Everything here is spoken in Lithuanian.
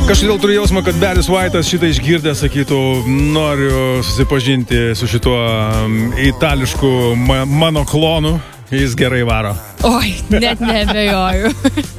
Kažkodėl turiu jausmą, kad Barry's White'as šitą išgirdę sakytų, noriu susipažinti su šituo itališku mano klonu, jis gerai varo. Oi, net neabejoju.